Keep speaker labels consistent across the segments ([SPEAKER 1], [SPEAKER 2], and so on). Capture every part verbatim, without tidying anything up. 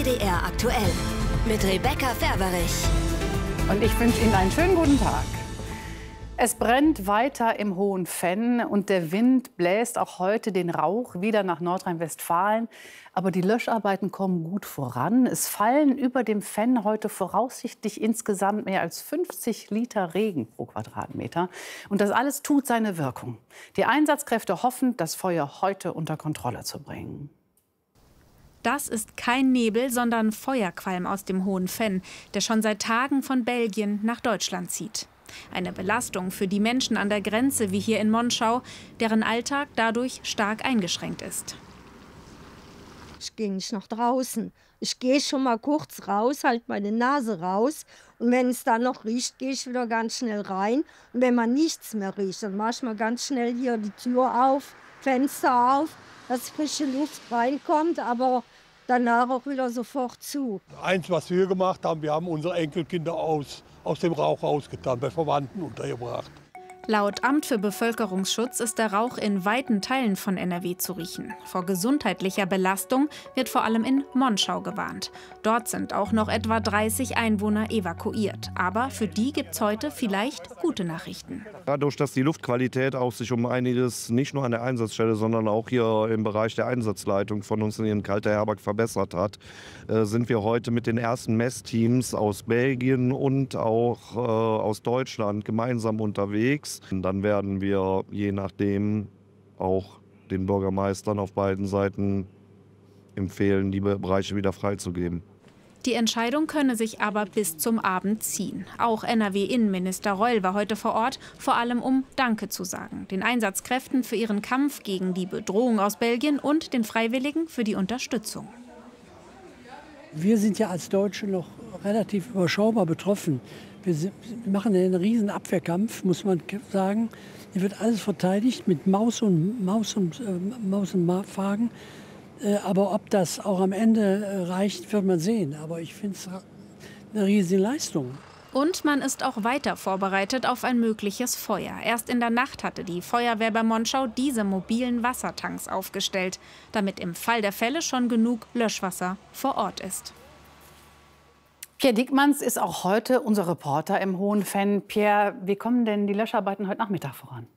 [SPEAKER 1] D R aktuell mit Rebecca Ferberich.
[SPEAKER 2] Und ich wünsche Ihnen einen schönen guten Tag. Es brennt weiter im Hohen Venn und der Wind bläst auch heute den Rauch wieder nach Nordrhein-Westfalen. Aber die Löscharbeiten kommen gut voran. Es fallen über dem Venn heute voraussichtlich insgesamt mehr als fünfzig Liter Regen pro Quadratmeter. Und das alles tut seine Wirkung. Die Einsatzkräfte hoffen, das Feuer heute unter Kontrolle zu bringen.
[SPEAKER 3] Das ist kein Nebel, sondern Feuerqualm aus dem Hohen Venn, der schon seit Tagen von Belgien nach Deutschland zieht. Eine Belastung für die Menschen an der Grenze wie hier in Monschau, deren Alltag dadurch stark eingeschränkt ist.
[SPEAKER 4] Ich gehe nicht nach draußen. Ich gehe schon mal kurz raus, halte meine Nase raus. Und wenn es dann noch riecht, gehe ich wieder ganz schnell rein. Und wenn man nichts mehr riecht, dann mache ich mal ganz schnell hier die Tür auf, Fenster auf, dass frische Luft reinkommt, aber danach auch wieder sofort zu.
[SPEAKER 5] Eins, was wir gemacht haben, wir haben unsere Enkelkinder aus, aus dem Rauch rausgetan, bei Verwandten untergebracht.
[SPEAKER 3] Laut Amt für Bevölkerungsschutz ist der Rauch in weiten Teilen von N R W zu riechen. Vor gesundheitlicher Belastung wird vor allem in Monschau gewarnt. Dort sind auch noch etwa dreißig Einwohner evakuiert. Aber für die gibt es heute vielleicht gute Nachrichten.
[SPEAKER 6] Dadurch, dass die Luftqualität auch sich um einiges nicht nur an der Einsatzstelle, sondern auch hier im Bereich der Einsatzleitung von uns in Kalter Herberg verbessert hat, äh, sind wir heute mit den ersten Messteams aus Belgien und auch äh, aus Deutschland gemeinsam unterwegs. Und dann werden wir je nachdem auch den Bürgermeistern auf beiden Seiten empfehlen, die Bereiche wieder freizugeben.
[SPEAKER 3] Die Entscheidung könne sich aber bis zum Abend ziehen. Auch N R W-Innenminister Reul war heute vor Ort, vor allem um Danke zu sagen. Den Einsatzkräften für ihren Kampf gegen die Bedrohung aus Belgien und den Freiwilligen für die Unterstützung.
[SPEAKER 7] Wir sind ja als Deutsche noch relativ überschaubar betroffen. Wir machen einen riesen Abwehrkampf, muss man sagen. Hier wird alles verteidigt mit Maus und Maus und äh, Maus und Magen. Äh, aber ob das auch am Ende äh, reicht, wird man sehen. Aber ich finde es eine riesige Leistung.
[SPEAKER 3] Und man ist auch weiter vorbereitet auf ein mögliches Feuer. Erst in der Nacht hatte die Feuerwehr bei Monschau diese mobilen Wassertanks aufgestellt, damit im Fall der Fälle schon genug Löschwasser vor Ort ist.
[SPEAKER 2] Pierre Diekmanns ist auch heute unser Reporter im Hohen Venn. Pierre, wie kommen denn die Löscharbeiten heute Nachmittag voran?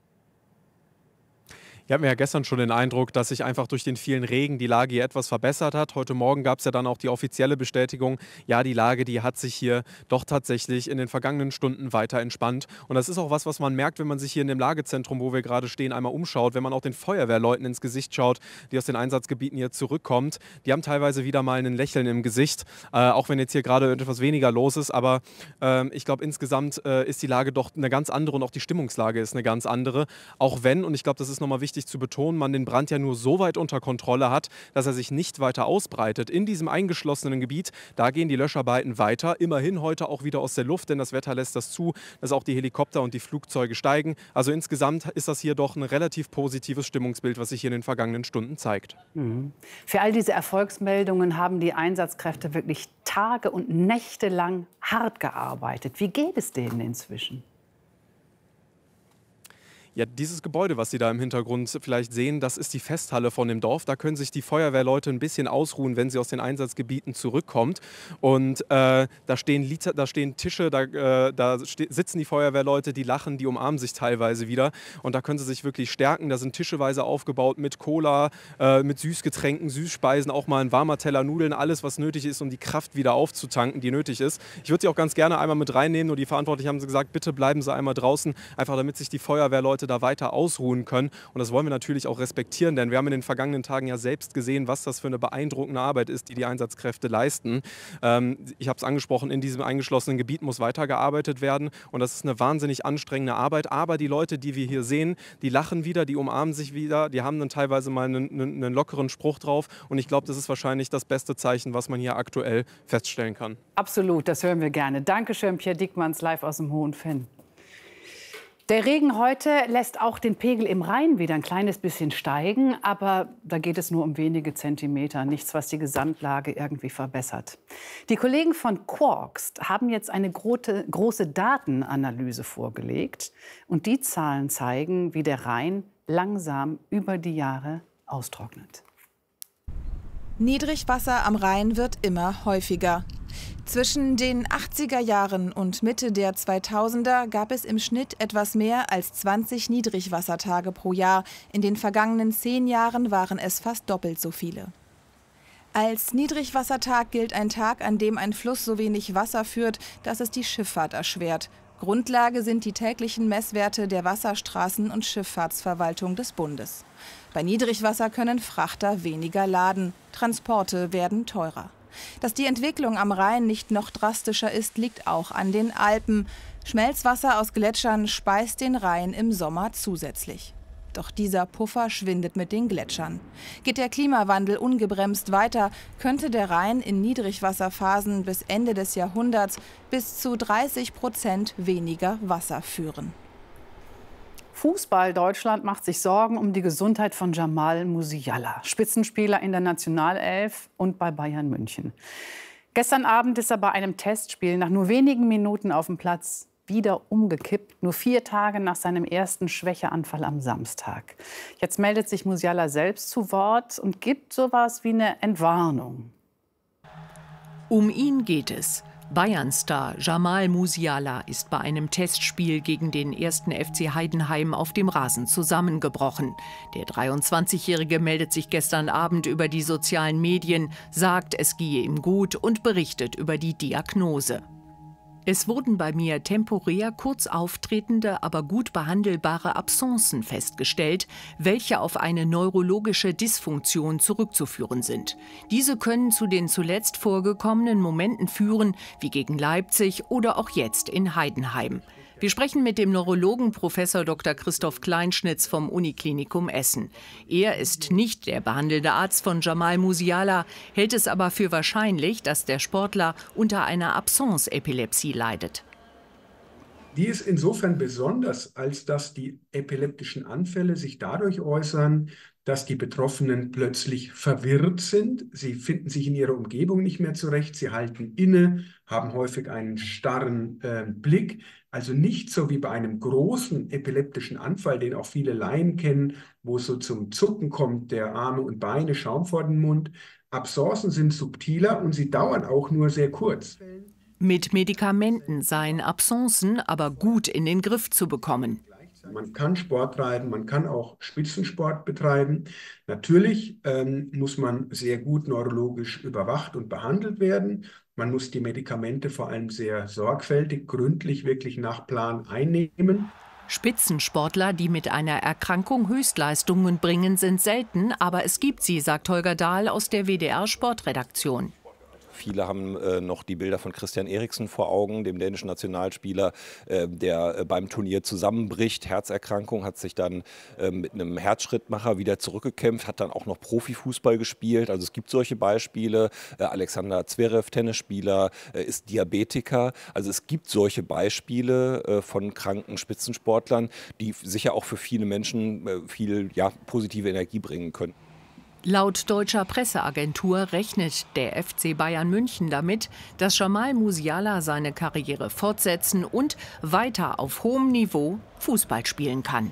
[SPEAKER 8] Wir hatten ja gestern schon den Eindruck, dass sich einfach durch den vielen Regen die Lage hier etwas verbessert hat. Heute Morgen gab es ja dann auch die offizielle Bestätigung, ja, die Lage, die hat sich hier doch tatsächlich in den vergangenen Stunden weiter entspannt. Und das ist auch was, was man merkt, wenn man sich hier in dem Lagezentrum, wo wir gerade stehen, einmal umschaut, wenn man auch den Feuerwehrleuten ins Gesicht schaut, die aus den Einsatzgebieten hier zurückkommt. Die haben teilweise wieder mal ein Lächeln im Gesicht, äh, auch wenn jetzt hier gerade etwas weniger los ist. Aber äh, ich glaube, insgesamt äh, ist die Lage doch eine ganz andere und auch die Stimmungslage ist eine ganz andere. Auch wenn, und ich glaube, das ist nochmal wichtig zu betonen, man den Brand ja nur so weit unter Kontrolle hat, dass er sich nicht weiter ausbreitet. In diesem eingeschlossenen Gebiet, da gehen die Löscharbeiten weiter. Immerhin heute auch wieder aus der Luft, denn das Wetter lässt das zu, dass auch die Helikopter und die Flugzeuge steigen. Also insgesamt ist das hier doch ein relativ positives Stimmungsbild, was sich hier in den vergangenen Stunden zeigt.
[SPEAKER 2] Mhm. Für all diese Erfolgsmeldungen haben die Einsatzkräfte wirklich Tage und Nächte lang hart gearbeitet. Wie geht es denen inzwischen?
[SPEAKER 8] Ja, dieses Gebäude, was Sie da im Hintergrund vielleicht sehen, das ist die Festhalle von dem Dorf. Da können sich die Feuerwehrleute ein bisschen ausruhen, wenn sie aus den Einsatzgebieten zurückkommen. Und äh, da, stehen Liter, da stehen Tische, da, äh, da sitzen die Feuerwehrleute, die lachen, die umarmen sich teilweise wieder. Und da können sie sich wirklich stärken. Da sind tischeweise aufgebaut mit Cola, äh, mit Süßgetränken, Süßspeisen, auch mal ein warmer Teller Nudeln, alles, was nötig ist, um die Kraft wieder aufzutanken, die nötig ist. Ich würde Sie auch ganz gerne einmal mit reinnehmen, nur die Verantwortlichen haben gesagt, bitte bleiben Sie einmal draußen, einfach damit sich die Feuerwehrleute da weiter ausruhen können. Und das wollen wir natürlich auch respektieren, denn wir haben in den vergangenen Tagen ja selbst gesehen, was das für eine beeindruckende Arbeit ist, die die Einsatzkräfte leisten. Ähm, ich habe es angesprochen, in diesem eingeschlossenen Gebiet muss weitergearbeitet werden und das ist eine wahnsinnig anstrengende Arbeit. Aber die Leute, die wir hier sehen, die lachen wieder, die umarmen sich wieder, die haben dann teilweise mal einen, einen, einen lockeren Spruch drauf und ich glaube, das ist wahrscheinlich das beste Zeichen, was man hier aktuell feststellen kann.
[SPEAKER 2] Absolut, das hören wir gerne. Dankeschön, Pierre Diekmanns, live aus dem Hohen Venn. Der Regen heute lässt auch den Pegel im Rhein wieder ein kleines bisschen steigen, aber da geht es nur um wenige Zentimeter, nichts, was die Gesamtlage irgendwie verbessert. Die Kollegen von Quarks haben jetzt eine große, große Datenanalyse vorgelegt und die Zahlen zeigen, wie der Rhein langsam über die Jahre austrocknet.
[SPEAKER 9] Niedrigwasser am Rhein wird immer häufiger. Zwischen den achtziger Jahren und Mitte der zweitausender gab es im Schnitt etwas mehr als zwanzig Niedrigwassertage pro Jahr. In den vergangenen zehn Jahren waren es fast doppelt so viele. Als Niedrigwassertag gilt ein Tag, an dem ein Fluss so wenig Wasser führt, dass es die Schifffahrt erschwert. Grundlage sind die täglichen Messwerte der Wasserstraßen- und Schifffahrtsverwaltung des Bundes. Bei Niedrigwasser können Frachter weniger laden, Transporte werden teurer. Dass die Entwicklung am Rhein nicht noch drastischer ist, liegt auch an den Alpen. Schmelzwasser aus Gletschern speist den Rhein im Sommer zusätzlich. Doch dieser Puffer schwindet mit den Gletschern. Geht der Klimawandel ungebremst weiter, könnte der Rhein in Niedrigwasserphasen bis Ende des Jahrhunderts bis zu dreißig Prozent weniger Wasser führen.
[SPEAKER 2] Fußball Deutschland macht sich Sorgen um die Gesundheit von Jamal Musiala, Spitzenspieler in der Nationalelf und bei Bayern München. Gestern Abend ist er bei einem Testspiel nach nur wenigen Minuten auf dem Platz wieder umgekippt, nur vier Tage nach seinem ersten Schwächeanfall am Samstag. Jetzt meldet sich Musiala selbst zu Wort und gibt sowas wie eine Entwarnung.
[SPEAKER 10] Um ihn geht es. Bayern-Star Jamal Musiala ist bei einem Testspiel gegen den ersten F C Heidenheim auf dem Rasen zusammengebrochen. Der dreiundzwanzigjährige meldet sich gestern Abend über die sozialen Medien, sagt, es gehe ihm gut und berichtet über die Diagnose. Es wurden bei mir temporär kurz auftretende, aber gut behandelbare Absenzen festgestellt, welche auf eine neurologische Dysfunktion zurückzuführen sind. Diese können zu den zuletzt vorgekommenen Momenten führen, wie gegen Leipzig oder auch jetzt in Heidenheim. Wir sprechen mit dem Neurologen Professor Doktor Christoph Kleinschnitz vom Uniklinikum Essen. Er ist nicht der behandelnde Arzt von Jamal Musiala, hält es aber für wahrscheinlich, dass der Sportler unter einer Absence-Epilepsie leidet.
[SPEAKER 11] Die ist insofern besonders, als dass die epileptischen Anfälle sich dadurch äußern, dass die Betroffenen plötzlich verwirrt sind. Sie finden sich in ihrer Umgebung nicht mehr zurecht. Sie halten inne, haben häufig einen starren äh, Blick. Also nicht so wie bei einem großen epileptischen Anfall, den auch viele Laien kennen, wo es so zum Zucken kommt, der Arme und Beine, Schaum vor den Mund. Absencen sind subtiler und sie dauern auch nur sehr kurz.
[SPEAKER 10] Mit Medikamenten seien Absencen aber gut in den Griff zu bekommen.
[SPEAKER 11] Man kann Sport treiben, man kann auch Spitzensport betreiben. Natürlich ähm, muss man sehr gut neurologisch überwacht und behandelt werden. Man muss die Medikamente vor allem sehr sorgfältig, gründlich, wirklich nach Plan einnehmen.
[SPEAKER 10] Spitzensportler, die mit einer Erkrankung Höchstleistungen bringen, sind selten, aber es gibt sie, sagt Holger Dahl aus der W D R-Sportredaktion.
[SPEAKER 12] Viele haben äh, noch die Bilder von Christian Eriksen vor Augen, dem dänischen Nationalspieler, äh, der äh, beim Turnier zusammenbricht. Herzerkrankung, hat sich dann äh, mit einem Herzschrittmacher wieder zurückgekämpft, hat dann auch noch Profifußball gespielt. Also es gibt solche Beispiele. Äh, Alexander Zverev, Tennisspieler, äh, ist Diabetiker. Also es gibt solche Beispiele äh, von kranken Spitzensportlern, die sicher auch für viele Menschen äh, viel ja, positive Energie bringen können.
[SPEAKER 10] Laut deutscher Presseagentur rechnet der F C Bayern München damit, dass Jamal Musiala seine Karriere fortsetzen und weiter auf hohem Niveau Fußball spielen kann.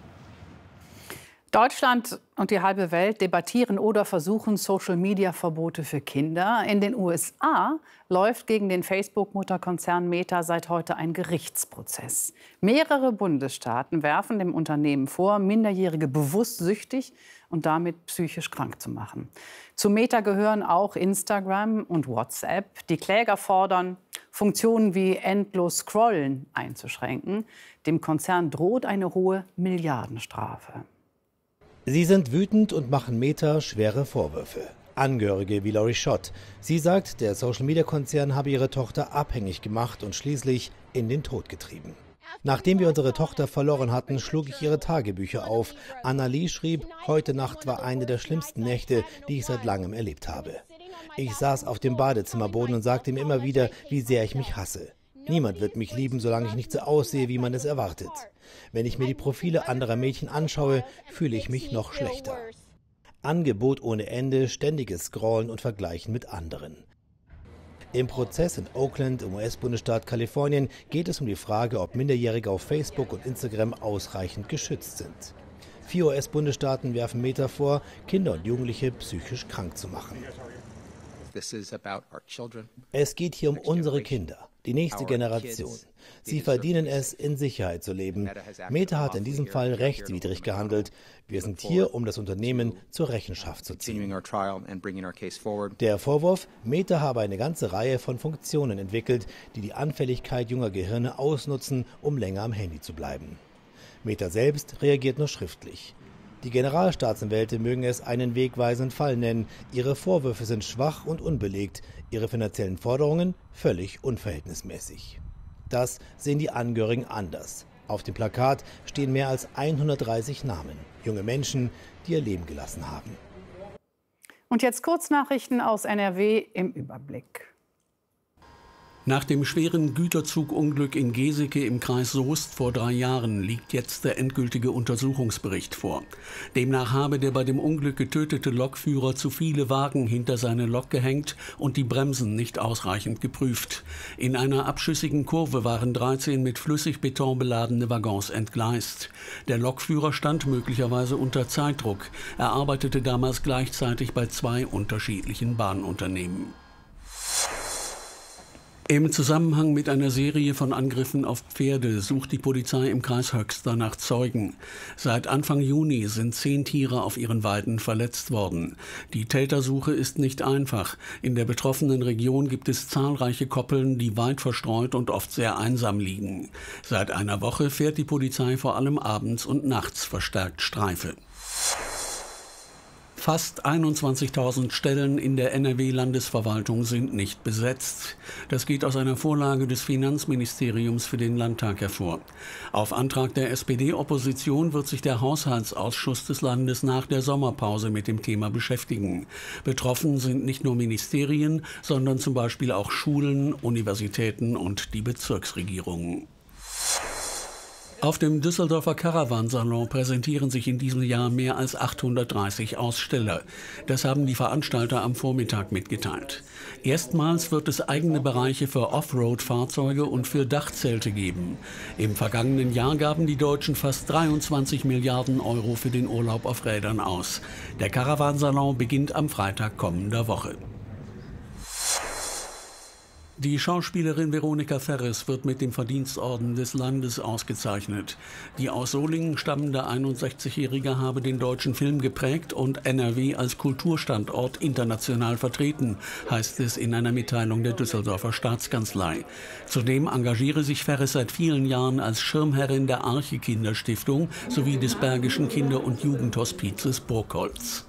[SPEAKER 2] Deutschland und die halbe Welt debattieren oder versuchen Social-Media-Verbote für Kinder. In den U S A läuft gegen den Facebook-Mutterkonzern Meta seit heute ein Gerichtsprozess. Mehrere Bundesstaaten werfen dem Unternehmen vor, Minderjährige bewusst süchtig und damit psychisch krank zu machen. Zu Meta gehören auch Instagram und WhatsApp. Die Kläger fordern, Funktionen wie endlos Scrollen einzuschränken. Dem Konzern droht eine hohe Milliardenstrafe.
[SPEAKER 13] Sie sind wütend und machen Meta schwere Vorwürfe. Angehörige wie Laurie Schott. Sie sagt, der Social-Media-Konzern habe ihre Tochter abhängig gemacht und schließlich in den Tod getrieben. Nachdem wir unsere Tochter verloren hatten, schlug ich ihre Tagebücher auf. Annalie schrieb, heute Nacht war eine der schlimmsten Nächte, die ich seit langem erlebt habe. Ich saß auf dem Badezimmerboden und sagte mir immer wieder, wie sehr ich mich hasse. Niemand wird mich lieben, solange ich nicht so aussehe, wie man es erwartet. Wenn ich mir die Profile anderer Mädchen anschaue, fühle ich mich noch schlechter. Angebot ohne Ende, ständiges Scrollen und Vergleichen mit anderen. Im Prozess in Oakland im U S-Bundesstaat Kalifornien geht es um die Frage, ob Minderjährige auf Facebook und Instagram ausreichend geschützt sind. Vier U S-Bundesstaaten werfen Meta vor, Kinder und Jugendliche psychisch krank zu machen. Es geht hier um unsere Kinder, die nächste Generation. Sie verdienen es, in Sicherheit zu leben. Meta hat in diesem Fall rechtswidrig gehandelt. Wir sind hier, um das Unternehmen zur Rechenschaft zu ziehen. Der Vorwurf, Meta habe eine ganze Reihe von Funktionen entwickelt, die die Anfälligkeit junger Gehirne ausnutzen, um länger am Handy zu bleiben. Meta selbst reagiert nur schriftlich. Die Generalstaatsanwälte mögen es einen wegweisenden Fall nennen. Ihre Vorwürfe sind schwach und unbelegt, ihre finanziellen Forderungen völlig unverhältnismäßig. Das sehen die Angehörigen anders. Auf dem Plakat stehen mehr als hundertdreißig Namen. Junge Menschen, die ihr Leben gelassen haben.
[SPEAKER 2] Und jetzt Kurznachrichten aus N R W im Überblick.
[SPEAKER 14] Nach dem schweren Güterzugunglück in Geseke im Kreis Soest vor drei Jahren liegt jetzt der endgültige Untersuchungsbericht vor. Demnach habe der bei dem Unglück getötete Lokführer zu viele Wagen hinter seine Lok gehängt und die Bremsen nicht ausreichend geprüft. In einer abschüssigen Kurve waren dreizehn mit Flüssigbeton beladene Waggons entgleist. Der Lokführer stand möglicherweise unter Zeitdruck. Er arbeitete damals gleichzeitig bei zwei unterschiedlichen Bahnunternehmen. Im Zusammenhang mit einer Serie von Angriffen auf Pferde sucht die Polizei im Kreis Höxter nach Zeugen. Seit Anfang Juni sind zehn Tiere auf ihren Weiden verletzt worden. Die Tätersuche ist nicht einfach. In der betroffenen Region gibt es zahlreiche Koppeln, die weit verstreut und oft sehr einsam liegen. Seit einer Woche fährt die Polizei vor allem abends und nachts verstärkt Streife. Fast einundzwanzigtausend Stellen in der N R W-Landesverwaltung sind nicht besetzt. Das geht aus einer Vorlage des Finanzministeriums für den Landtag hervor. Auf Antrag der S P D-Opposition wird sich der Haushaltsausschuss des Landes nach der Sommerpause mit dem Thema beschäftigen. Betroffen sind nicht nur Ministerien, sondern zum Beispiel auch Schulen, Universitäten und die Bezirksregierungen. Auf dem Düsseldorfer Caravansalon präsentieren sich in diesem Jahr mehr als achthundertdreißig Aussteller. Das haben die Veranstalter am Vormittag mitgeteilt. Erstmals wird es eigene Bereiche für Offroad-Fahrzeuge und für Dachzelte geben. Im vergangenen Jahr gaben die Deutschen fast dreiundzwanzig Milliarden Euro für den Urlaub auf Rädern aus. Der Caravansalon beginnt am Freitag kommender Woche. Die Schauspielerin Veronika Ferres wird mit dem Verdienstorden des Landes ausgezeichnet. Die aus Solingen stammende einundsechzigjährige habe den deutschen Film geprägt und N R W als Kulturstandort international vertreten, heißt es in einer Mitteilung der Düsseldorfer Staatskanzlei. Zudem engagiere sich Ferres seit vielen Jahren als Schirmherrin der Arche Kinderstiftung sowie des Bergischen Kinder- und Jugendhospizes Burgholz.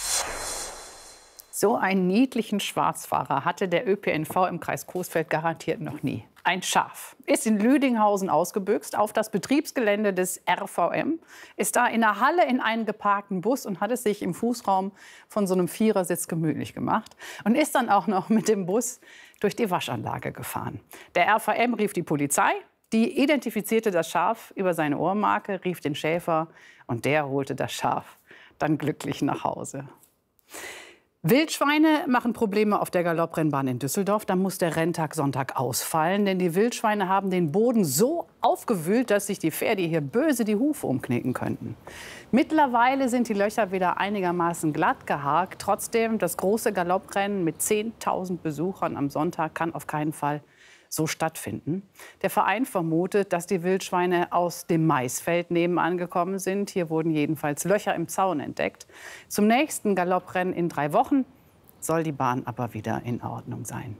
[SPEAKER 2] So einen niedlichen Schwarzfahrer hatte der Ö P N V im Kreis Coesfeld garantiert noch nie. Ein Schaf ist in Lüdinghausen ausgebüxt auf das Betriebsgelände des R V M, ist da in der Halle in einen geparkten Bus und hat es sich im Fußraum von so einem Vierersitz gemütlich gemacht und ist dann auch noch mit dem Bus durch die Waschanlage gefahren. Der R V M rief die Polizei, die identifizierte das Schaf über seine Ohrmarke, rief den Schäfer und der holte das Schaf dann glücklich nach Hause. Wildschweine machen Probleme auf der Galopprennbahn in Düsseldorf. Da muss der Renntag Sonntag ausfallen, denn die Wildschweine haben den Boden so aufgewühlt, dass sich die Pferde hier böse die Hufe umknicken könnten. Mittlerweile sind die Löcher wieder einigermaßen glatt geharkt. Trotzdem, das große Galopprennen mit zehntausend Besuchern am Sonntag kann auf keinen Fall so stattfinden. Der Verein vermutet, dass die Wildschweine aus dem Maisfeld nebenan gekommen sind. Hier wurden jedenfalls Löcher im Zaun entdeckt. Zum nächsten Galopprennen in drei Wochen soll die Bahn aber wieder in Ordnung sein.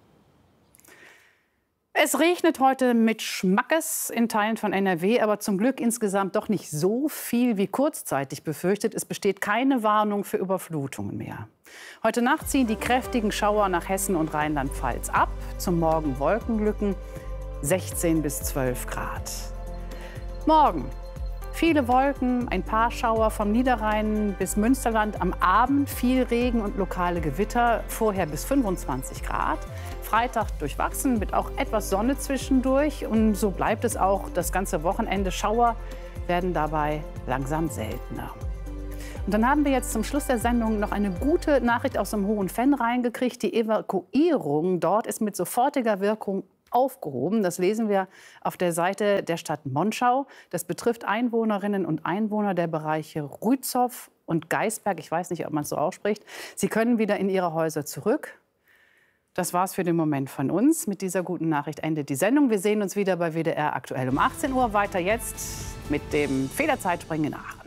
[SPEAKER 2] Es regnet heute mit Schmackes in Teilen von N R W, aber zum Glück insgesamt doch nicht so viel wie kurzzeitig befürchtet. Es besteht keine Warnung für Überflutungen mehr. Heute Nacht ziehen die kräftigen Schauer nach Hessen und Rheinland-Pfalz ab. Zum Morgen Wolkenlücken, sechzehn bis zwölf Grad. Morgen viele Wolken, ein paar Schauer vom Niederrhein bis Münsterland. Am Abend viel Regen und lokale Gewitter, vorher bis fünfundzwanzig Grad. Freitag durchwachsen mit auch etwas Sonne zwischendurch. Und so bleibt es auch das ganze Wochenende. Schauer werden dabei langsam seltener. Und dann haben wir jetzt zum Schluss der Sendung noch eine gute Nachricht aus dem Hohen Venn reingekriegt. Die Evakuierung dort ist mit sofortiger Wirkung aufgehoben. Das lesen wir auf der Seite der Stadt Monschau. Das betrifft Einwohnerinnen und Einwohner der Bereiche Rützow und Geisberg. Ich weiß nicht, ob man es so ausspricht. Sie können wieder in ihre Häuser zurück. Das war's für den Moment von uns. Mit dieser guten Nachricht endet die Sendung. Wir sehen uns wieder bei W D R aktuell um achtzehn Uhr. Weiter jetzt mit dem Federzeitspringen nach.